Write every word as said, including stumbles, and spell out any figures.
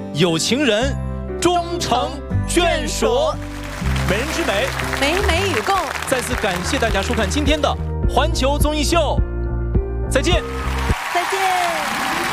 有情人终成眷属。美人之美， 美美与共。 再次感谢大家收看今天的环球综艺秀，再见， 再见。